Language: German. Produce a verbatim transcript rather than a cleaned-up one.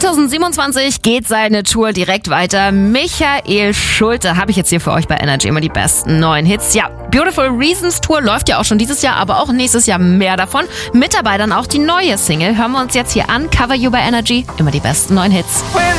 zweitausendsiebenundzwanzig geht seine Tour direkt weiter. Michael Schulte habe ich jetzt hier für euch bei Energy immer die besten neuen Hits. Ja, Beautiful Reasons Tour läuft ja auch schon dieses Jahr, aber auch nächstes Jahr mehr davon. Mit dabei dann auch die neue Single. Hören wir uns jetzt hier an. Cover You bei Energy. Immer die besten neuen Hits.